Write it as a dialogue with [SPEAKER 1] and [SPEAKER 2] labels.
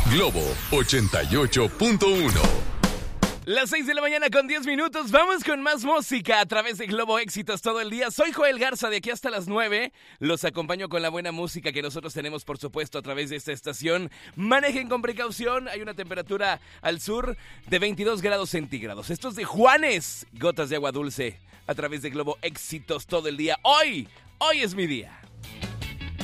[SPEAKER 1] Globo 88.1.
[SPEAKER 2] Las 6 de la mañana con 10 minutos. Vamos con más música a través de Globo Éxitos todo el día. Soy Joel Garza, de aquí hasta las 9. Los acompaño con la buena música que nosotros tenemos, por supuesto, a través de esta estación. Manejen con precaución. Hay una temperatura al sur de 22 grados centígrados. Esto es de Juanes. Gotas de agua dulce a través de Globo Éxitos todo el día. Hoy es mi día.